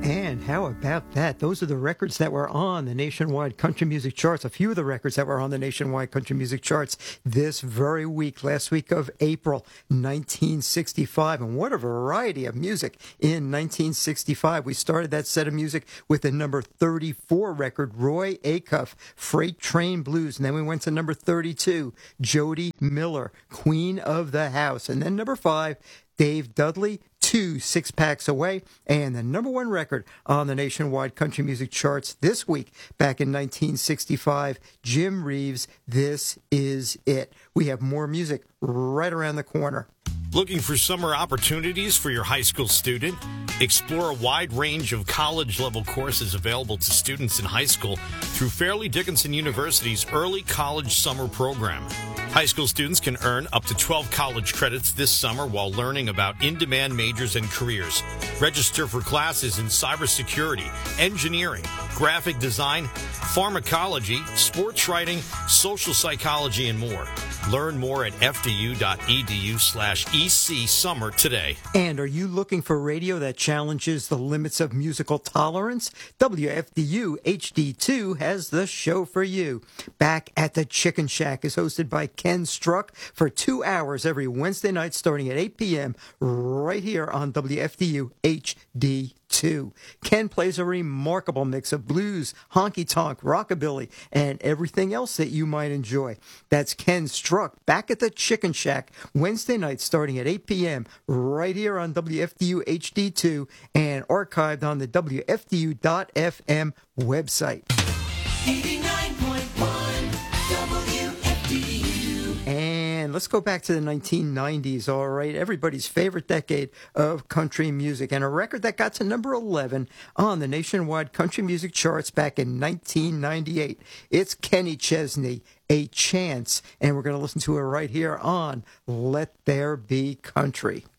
And how about that? Those are the records that were on the nationwide country music charts. A few of the records that were on the nationwide country music charts this very week, last week of April 1965. And what a variety of music in 1965. We started that set of music with the number 34 record, Roy Acuff, Freight Train Blues. And then we went to number 32, Jody Miller, Queen of the House. And then number 5, Dave Dudley, 2 6-packs away, and the number 1 record on the nationwide country music charts this week, back in 1965, Jim Reeves, This Is It. We have more music right around the corner. Looking for summer opportunities for your high school student? Explore a wide range of college-level courses available to students in high school through Fairleigh Dickinson University's Early College Summer Program. High school students can earn up to 12 college credits this summer while learning about in-demand majors and careers. Register for classes in cybersecurity, engineering, graphic design, pharmacology, sports writing, social psychology, and more. Learn more at fdu.edu/EC Summer today. And are you looking for radio that challenges the limits of musical tolerance? WFDU HD2 has the show for you. Back at the Chicken Shack is hosted by Ken Struck for 2 hours every Wednesday night starting at 8 p.m. right here on WFDU HD2. Ken plays a remarkable mix of blues, honky-tonk, rockabilly, and everything else that you might enjoy. That's Ken Struck back at the Chicken Shack Wednesday night starting at 8 p.m. right here on WFDU HD2 and archived on the WFDU.FM website. 89.1 WFDU. And let's go back to the 1990s, all right? Everybody's favorite decade of country music. And a record that got to number 11 on the nationwide country music charts back in 1998. It's Kenny Chesney, A Chance. And we're going to listen to it right here on Let There Be Country.